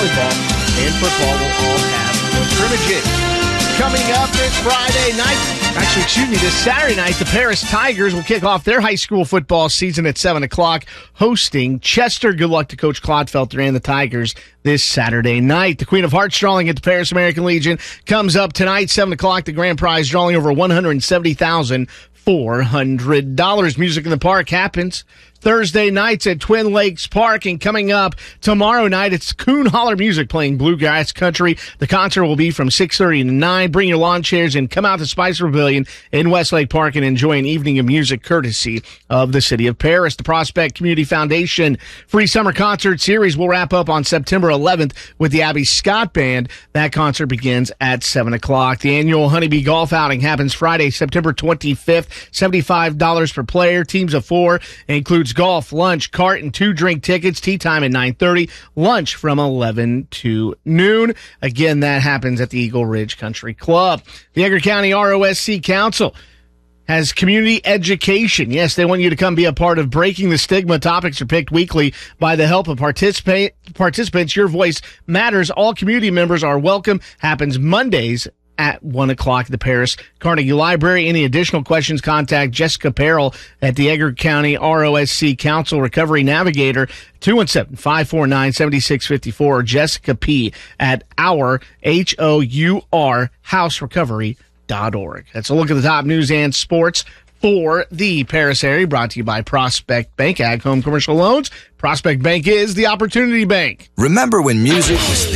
volleyball and football will all have scrimmages. Coming up this Friday night, this Saturday night, the Paris Tigers will kick off their high school football season at 7 o'clock, hosting Chester. Good luck to Coach Clodfelter and the Tigers this Saturday night. The Queen of Hearts drawing at the Paris American Legion comes up tonight, 7 o'clock. The grand prize drawing over $170,400. Music in the Park happens Thursday nights at Twin Lakes Park, and coming up tomorrow night, it's Coon Holler Music playing bluegrass country. The concert will be from 6:30 to 9. Bring your lawn chairs and come out to Spicer Pavilion in Westlake Park and enjoy an evening of music courtesy of the City of Paris. The Prospect Community Foundation Free Summer Concert Series will wrap up on September 11th with the Abby Scott Band. That concert begins at 7 o'clock. The annual Honeybee Golf Outing happens Friday, September 25th. $75 per player. Teams of 4 includes golf, lunch, cart, and 2-drink tickets. Tea time at 9:30. Lunch from 11 to noon. Again, that happens at the Eagle Ridge Country Club. The Edgar County ROSC Council has community education. Yes, they want you to come be a part of Breaking the Stigma. Topics are picked weekly by the help of participants. Your voice matters. All community members are welcome. Happens Mondays at 1 o'clock at the Paris Carnegie Library. Any additional questions, contact Jessica Perrell at the Edgar County ROSC Council Recovery Navigator, 217-549-7654, or Jessica P. at our houserecovery.org. That's a look at the top news and sports for the Paris area, brought to you by Prospect Bank, Ag Home Commercial Loans. Prospect Bank is the Opportunity Bank. Remember when music was